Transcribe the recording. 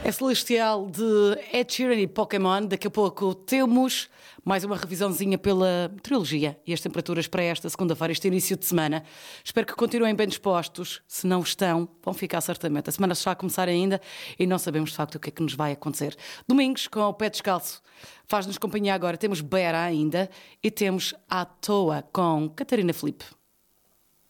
É Celestial de Ed Sheeran e Pokémon. Daqui a pouco temos mais uma revisãozinha pela trilogia e as temperaturas para esta segunda-feira, este início de semana. Espero que continuem bem dispostos. Se não estão, vão ficar certamente. A semana está a começar ainda e não sabemos de facto o que é que nos vai acontecer. Domingos, com o pé descalço, faz-nos companhia agora. Temos Beira ainda e temos À Toa com Catarina Filipe.